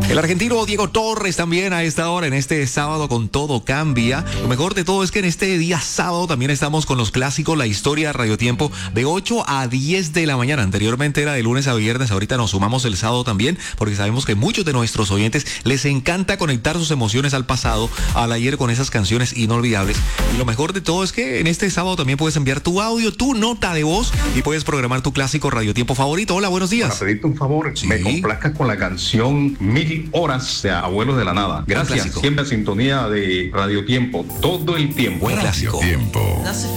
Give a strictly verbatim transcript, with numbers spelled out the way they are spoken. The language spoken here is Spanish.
El argentino Diego Torres también a esta hora, en este sábado con Todo Cambia. Lo mejor de todo es que en este día sábado también estamos con los clásicos, la historia Radio Tiempo, de ocho a diez de la mañana. Anteriormente era de lunes a viernes, ahorita nos sumamos el sábado también, porque sabemos que muchos de nuestros oyentes les encanta conectar sus emociones al pasado, al ayer, con esas canciones inolvidables. Y lo mejor de todo es que en este sábado también puedes enviar tu audio, tu nota de voz, y puedes programar tu clásico Radio Tiempo favorito. Hola, buenos días. Para pedirte un favor, Sí. me complazcas con la canción Mil Horas de Abuelos de la Nada. Gracias, clásico. siempre en sintonía de Radio Tiempo, todo el tiempo. Buen clásico. Tiempo.